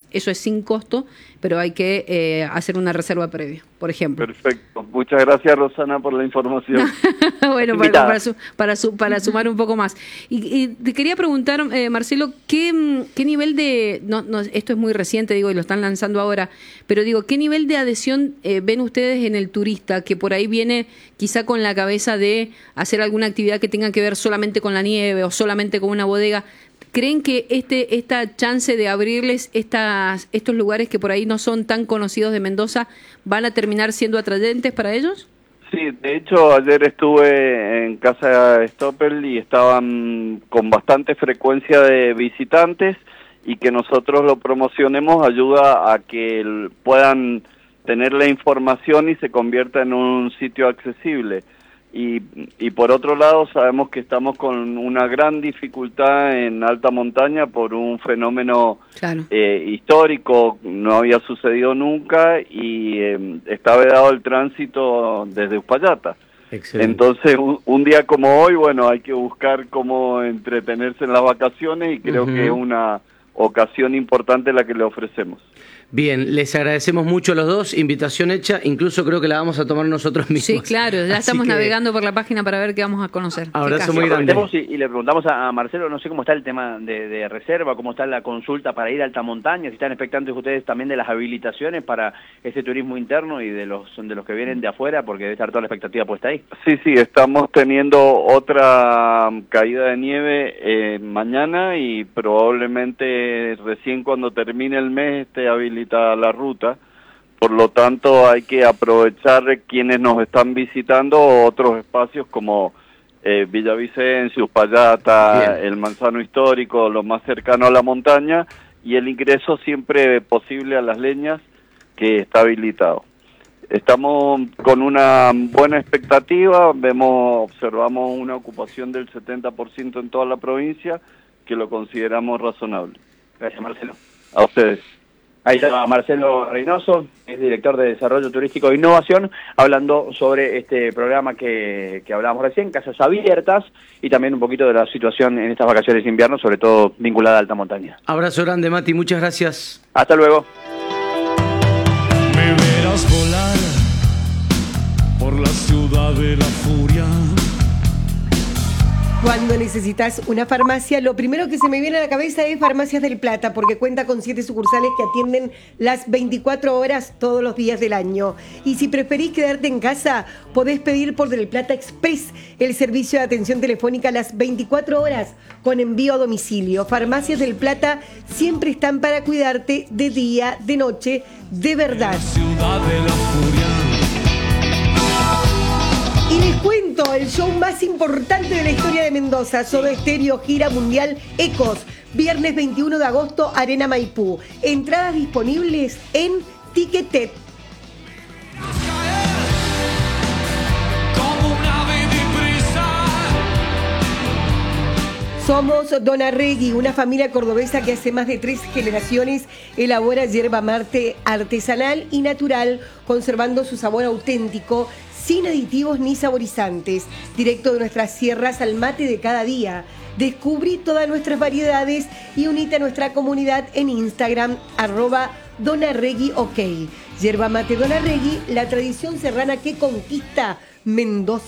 eso es sin costo, pero hay que hacer una reserva previa, por ejemplo. Perfecto. Muchas gracias, Rosana, por la información. Bueno, para sumar un poco más. Y te quería preguntar, Marcelo, ¿qué nivel de... No, esto es muy reciente, digo, y lo están lanzando ahora, pero digo, ¿qué nivel de adhesión ven ustedes en el turista que por ahí viene quizá con la cabeza de hacer alguna actividad que tenga que ver solamente con la nieve o solamente con una bodega? ¿Creen que esta chance de abrirles estos lugares que por ahí no son tan conocidos de Mendoza van a terminar siendo atrayentes para ellos? Sí, de hecho ayer estuve en Casa de Stoppel y estaban con bastante frecuencia de visitantes, y que nosotros lo promocionemos ayuda a que puedan tener la información y se convierta en un sitio accesible. Y por otro lado sabemos que estamos con una gran dificultad en alta montaña por un fenómeno claro. Histórico, no había sucedido nunca, y está vedado el tránsito desde Uspallata. Excelente. Entonces un día como hoy, bueno, hay que buscar cómo entretenerse en las vacaciones, y creo que es una ocasión importante la que le ofrecemos. Bien, les agradecemos mucho a los dos, invitación hecha, incluso creo que la vamos a tomar nosotros mismos. Sí, claro, ya estamos navegando por la página para ver qué vamos a conocer. Abrazo muy grande. Y le preguntamos a Marcelo, no sé cómo está el tema de reserva, cómo está la consulta para ir a alta montaña, si están expectantes ustedes también de las habilitaciones para ese turismo interno y de los que vienen de afuera, porque debe estar toda la expectativa puesta ahí. Sí, estamos teniendo otra caída de nieve mañana, y probablemente recién cuando termine el mes esté habilitada la ruta. Por lo tanto hay que aprovechar quienes nos están visitando otros espacios como Villavicencio, Uspallata, el Manzano Histórico, lo más cercano a la montaña, y el ingreso siempre posible a Las Leñas, que está habilitado. Estamos con una buena expectativa, observamos una ocupación del 70% en toda la provincia, que lo consideramos razonable. Gracias, Marcelo. A ustedes. Ahí está Marcelo Reynoso, es director de Desarrollo Turístico e Innovación, hablando sobre este programa que hablábamos recién, Casas Abiertas, y también un poquito de la situación en estas vacaciones de invierno, sobre todo vinculada a alta montaña. Abrazo grande, Mati, muchas gracias. Hasta luego. Me verás volar por la ciudad de la furia. Cuando necesitas una farmacia, lo primero que se me viene a la cabeza es Farmacias del Plata, porque cuenta con 7 sucursales que atienden las 24 horas todos los días del año. Y si preferís quedarte en casa, podés pedir por Del Plata Express, el servicio de atención telefónica las 24 horas con envío a domicilio. Farmacias del Plata siempre están para cuidarte de día, de noche, de verdad. Ciudad de la furia. Y les cuento, el show más importante de la historia de Mendoza, Soda Stereo Gira Mundial Ecos, viernes 21 de agosto, Arena Maipú. Entradas disponibles en Ticketet. Somos Donarregui, una familia cordobesa que hace más de 3 generaciones elabora yerba mate artesanal y natural, conservando su sabor auténtico, sin aditivos ni saborizantes, directo de nuestras sierras al mate de cada día. Descubrí todas nuestras variedades y unite a nuestra comunidad en Instagram, @DonarreguiOK. Yerba mate Donarregui, la tradición serrana que conquista Mendoza.